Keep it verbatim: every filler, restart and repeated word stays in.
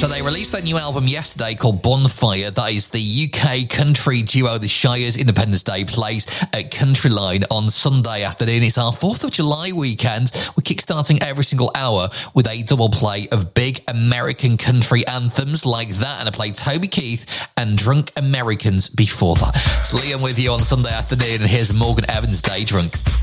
So they released their new album yesterday called Bonfire. That is the U K country duo The Shires. Independence Day plays at Countryline on Sunday afternoon. It's our fourth of July weekend. We're kickstarting every single hour with a double play of big American country anthems like that, and I played Toby Keith and Drunk Americans before that. It's Liam with you on Sunday afternoon, and here's Morgan Evans' Day Drunk.